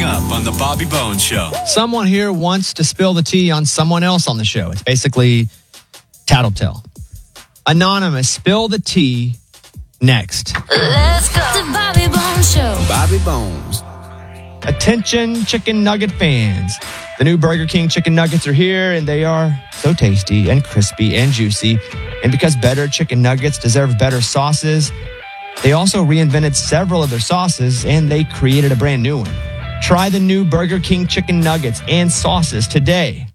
up on the Bobby Bones Show. Someone here wants to spill the tea on someone else on the show. It's basically tattletale. Anonymous, spill the tea next. Let's go. The Bobby Bones Show. Bobby Bones. Attention, chicken nugget fans. The new Burger King chicken nuggets are here, and they are so tasty and crispy and juicy. And because better chicken nuggets deserve better sauces, they also reinvented several of their sauces, and they created a brand new one. Try the new Burger King chicken nuggets and sauces today.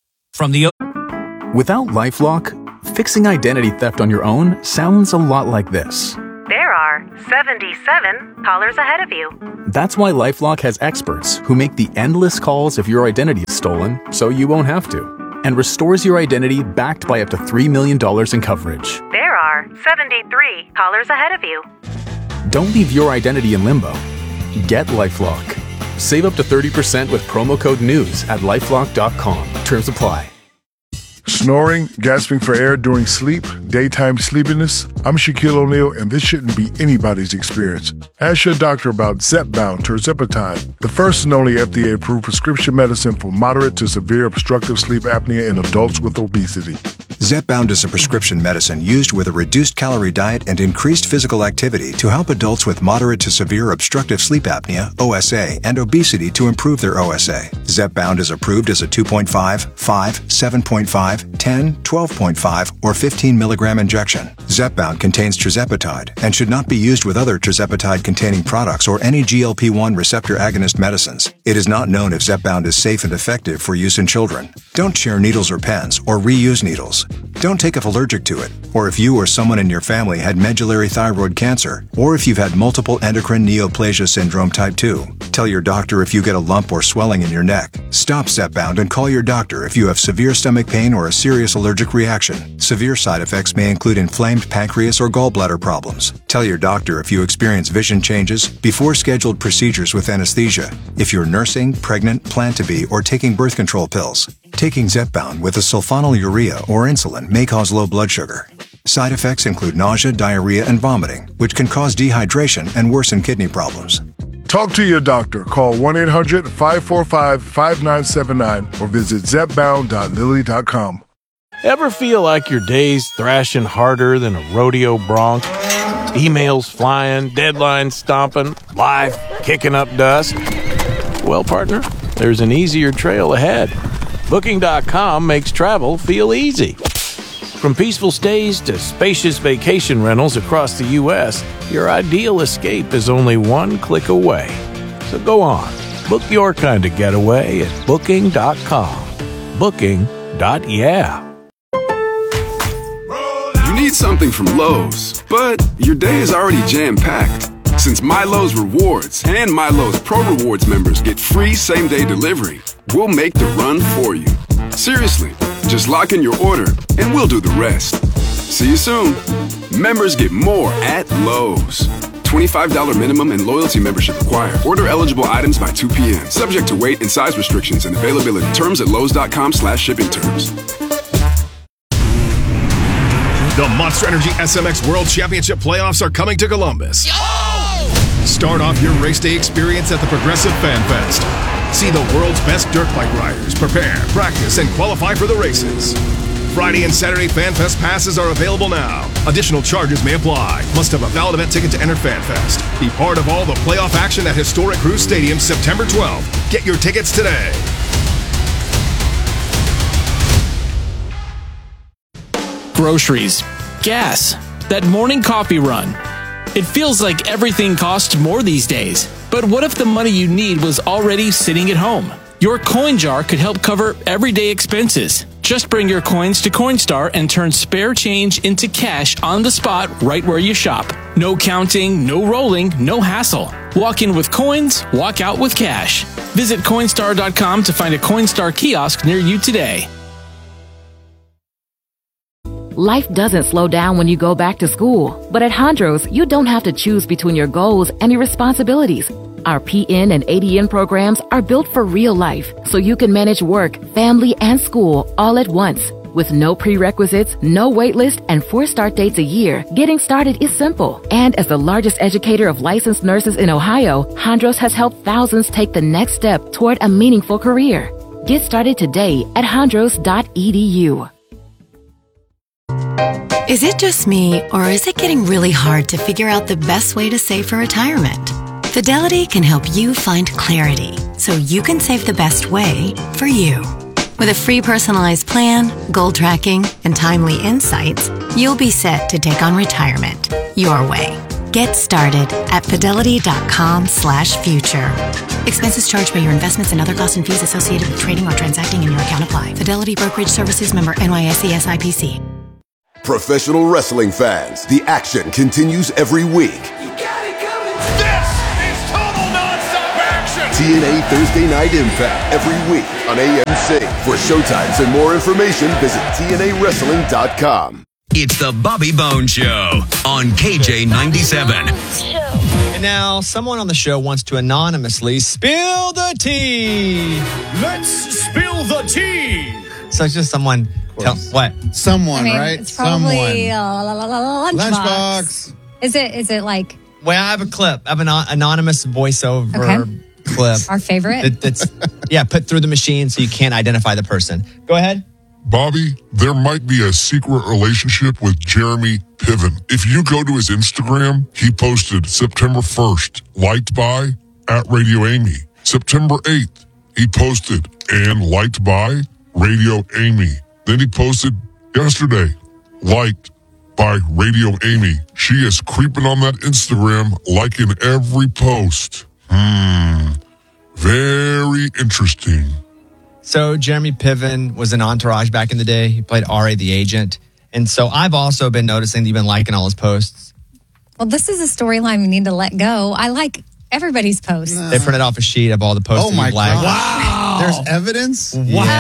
Without LifeLock, fixing identity theft on your own sounds a lot like this. There are 77 callers ahead of you. That's why LifeLock has experts who make the endless calls if your identity is stolen so you won't have to, and restores your identity backed by up to $3 million in coverage. There are 73 callers ahead of you. Don't leave your identity in limbo. Get LifeLock. Save up to 30% with promo code NEWS at LifeLock.com. Terms apply. Snoring, gasping for air during sleep, daytime sleepiness. I'm Shaquille O'Neal, and this shouldn't be anybody's experience. Ask your doctor about Zepbound tirzepatide, the first and only FDA-approved prescription medicine for moderate to severe obstructive sleep apnea in adults with obesity. Zepbound is a prescription medicine used with a reduced calorie diet and increased physical activity to help adults with moderate to severe obstructive sleep apnea, OSA, and obesity to improve their OSA. Zepbound is approved as a 2.5, 5, 7.5, 10, 12.5, or 15 milligram injection. Zepbound contains tirzepatide and should not be used with other tirzepatide-containing products or any GLP-1 receptor agonist medicines. It is not known if Zepbound is safe and effective for use in children. Don't share needles or pens or reuse needles. Don't take if allergic to it, or if you or someone in your family had medullary thyroid cancer, or if you've had multiple endocrine neoplasia syndrome type 2. Tell your doctor if you get a lump or swelling in your neck. Stop Zepbound and call your doctor if you have severe stomach pain or a serious allergic reaction. Severe side effects may include inflamed pancreas or gallbladder problems. Tell your doctor if you experience vision changes before scheduled procedures with anesthesia, if you're nursing, pregnant, plan to be, or taking birth control pills. Taking Zepbound with a sulfonylurea or insulin may cause low blood sugar. Side effects include nausea, diarrhea, and vomiting, which can cause dehydration and worsen kidney problems. Talk to your doctor. Call 1-800-545-5979 or visit zepbound.lilly.com. Ever feel like your day's thrashing harder than a rodeo bronc? Emails flying, deadlines stomping, life kicking up dust? Well, partner, there's an easier trail ahead. Booking.com makes travel feel easy. From peaceful stays to spacious vacation rentals across the U.S., your ideal escape is only one click away. So go on, book your kind of getaway at Booking.com. Booking.yeah. You need something from Lowe's, but your day is already jam-packed. Since MyLowe's Rewards and MyLowe's Pro Rewards members get free same-day delivery, we'll make the run for you. Seriously, just lock in your order and we'll do the rest. See you soon. Members get more at Lowe's. $25 minimum and loyalty membership required. Order eligible items by 2 p.m. Subject to weight and size restrictions and availability. Terms at lowes.com/shipping terms. The Monster Energy SMX World Championship playoffs are coming to Columbus. Start off your race day experience at the Progressive Fan Fest. See the world's best dirt bike riders prepare, practice, and qualify for the races. Friday and Saturday Fan Fest passes are available now. Additional charges may apply. Must have a valid event ticket to enter Fan Fest. Be part of all the playoff action at historic Cruise Stadium September 12th. Get your tickets today. Groceries, gas, that morning coffee run. It feels like everything costs more these days. But what if the money you need was already sitting at home? Your coin jar could help cover everyday expenses. Just bring your coins to Coinstar and turn spare change into cash on the spot right where you shop. No counting, no rolling, no hassle. Walk in with coins, walk out with cash. Visit Coinstar.com to find a Coinstar kiosk near you today. Life doesn't slow down when you go back to school. But at Hondros, you don't have to choose between your goals and your responsibilities. Our PN and ADN programs are built for real life, so you can manage work, family, and school all at once. With no prerequisites, no wait list, and 4 start dates a year, getting started is simple. And as the largest educator of licensed nurses in Ohio, Hondros has helped thousands take the next step toward a meaningful career. Get started today at hondros.edu. Is it just me, or is it getting really hard to figure out the best way to save for retirement? Fidelity can help you find clarity so you can save the best way for you. With a free personalized plan, goal tracking, and timely insights, you'll be set to take on retirement your way. Get started at fidelity.com/future. Expenses charged by your investments and other costs and fees associated with trading or transacting in your account apply. Fidelity Brokerage Services, member NYSE SIPC. Professional wrestling fans, the action continues every week. TNA Thursday Night Impact every week on AMC. For showtimes and more information, visit TNAWrestling.com. It's the Bobby Bone Show on KJ97. And now, someone on the show wants to anonymously spill the tea. Let's spill the tea. So it's just someone. What? Someone, right? It's probably Lunchbox. Is it like? Well, I have a clip. I have an anonymous voiceover clip. Our favorite? That's put through the machine so you can't identify the person. Go ahead. Bobby, there might be a secret relationship with Jeremy Piven. If you go to his Instagram, he posted September 1st, liked by @RadioAmy. September 8th, he posted and liked by Radio Amy. Then he posted yesterday, liked by Radio Amy. She is creeping on that Instagram, liking every post. Very interesting. So Jeremy Piven was in Entourage back in the day. He played R.A. the agent. And so I've also been noticing that you've been liking all his posts. Well, this is a storyline we need to let go. I like everybody's posts. They printed off a sheet of all the posts that you've liked. Wow. There's evidence?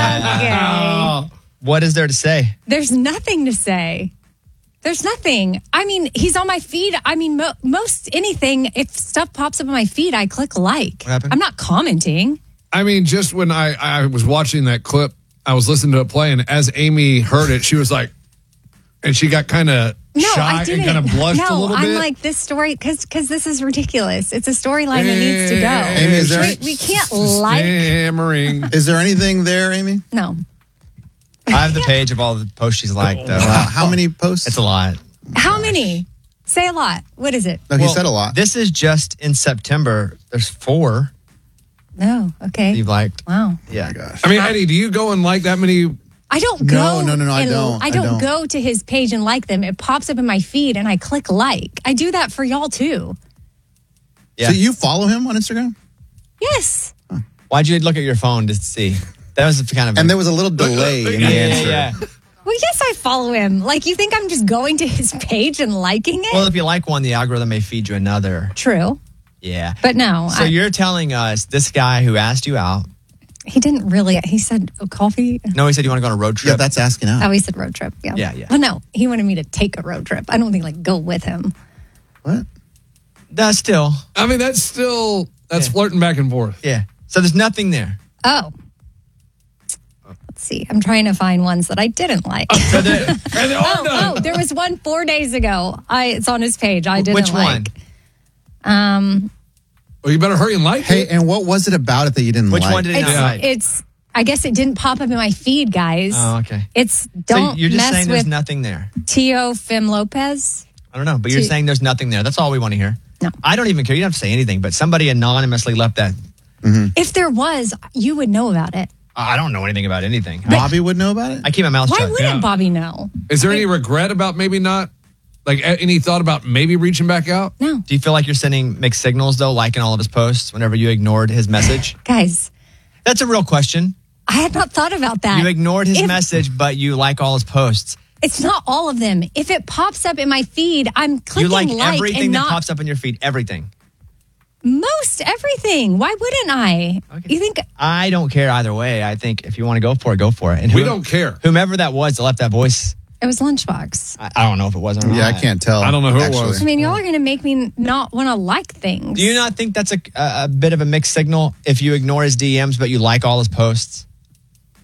Wow. What is there to say? There's nothing to say. There's nothing. I mean, he's on my feed. I mean, most anything, if stuff pops up on my feed, I click like. What happened? I'm not commenting. I mean, just when I was watching that clip, I was listening to it play, and as Amy heard it, she was like, and she got kind of shy and kind of blushed a little bit. I'm like, this story, because this is ridiculous. It's a storyline that needs to go. Amy, is there we can't like. Hammering. Is there anything there, Amy? No. I have the page of all the posts she's liked. Wow. How many posts? It's a lot. How many? Say a lot. What is it? No, he said a lot. This is just in September. There's 4 No. Okay. you've liked. Wow. Yeah. I mean, Eddie, do you go and like that many? I don't go. No, I don't. I don't go to his page and like them. It pops up in my feed and I click like. I do that for y'all too. Yeah. So you follow him on Instagram? Yes. Why'd you look at your phone to see? That was kind of. And there was a little delay in the answer. Yeah. Well, yes, I follow him. Like, you think I'm just going to his page and liking it? Well, if you like one, the algorithm may feed you another. True. Yeah. But no. So you're telling us this guy who asked you out. He didn't really. He said coffee. No, he said you want to go on a road trip. Yeah, that's asking out. Oh, he said road trip. Yeah. Yeah. Well, no, he wanted me to take a road trip. I don't think like go with him. What? That's still. I mean, that's flirting back and forth. Yeah. So there's nothing there. Oh. Let's see. I'm trying to find ones that I didn't like. There There was one 4 days ago. It's on his page. I didn't Which like. one? Well, you better hurry and like Hey, it. and what was it about it that you didn't Which like? one did he not like? It's. I guess it didn't pop up in my feed, guys. Oh, okay. It's So don't you're just mess saying there's with nothing there. Tio Fim Lopez. I don't know, but you're saying there's nothing there. That's all we want to hear. No. I don't even care. You don't have to say anything, but somebody anonymously left that. If there was, you would know about it. I don't know anything about anything. Bobby would know about it? I keep my mouth Why shut. wouldn't Bobby know? Is there any regret about maybe not? Like any thought about maybe reaching back out? No. Do you feel like you're sending mixed signals, though, liking all of his posts whenever you ignored his message? Guys. That's a real question. I had not thought about that. You ignored his message, but you like all his posts. It's not all of them. If it pops up in my feed, I'm clicking You like like everything and that not pops up in your feed. Everything. most everything. Why wouldn't I? Okay. You think? I don't care either way. I think if you want to go for it, go for it. And we don't care. Whomever that was that left that voice. It was Lunchbox. I don't know if it was or not. Yeah, I can't tell. I don't know who it was. I mean, y'all are going to make me not want to like things. Do you not think that's a bit of a mixed signal if you ignore his DMs but you like all his posts?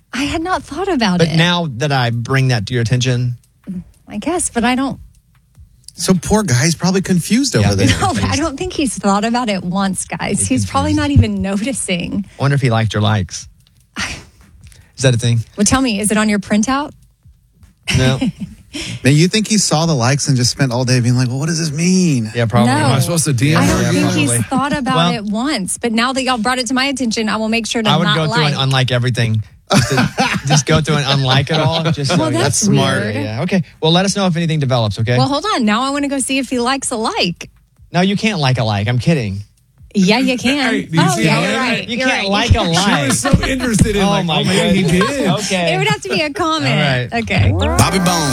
I had not thought about But it. now that I bring that to your attention, I guess, but I don't. So poor guy's probably confused over there. No, I don't think he's thought about it once, guys. He's probably not even noticing. I wonder if he liked your likes. Is that a thing? Well, tell me, is it on your printout? No. Man, you think he saw the likes and just spent all day being like, well, what does this mean? Yeah, probably. No. Am I supposed to DM I her? don't Yeah, think probably. he's thought about Well- it once. But now that y'all brought it to my attention, I will make sure to I would not go through like. and unlike everything. Just go through and unlike it all. Just Well, that's smart. weird. Yeah. Okay. Well, let us know if anything develops. Okay. Well, hold on. Now I want to go see if he likes a like. No, you can't like a like. I'm kidding. Yeah, you can. Hey, do you Oh, see yeah, how you're that- right. You You're can't right. like a like. She was so interested in Oh like, my maybe he goodness. did. Okay. It would have to be a comment. All right. Okay. Bobby Bones.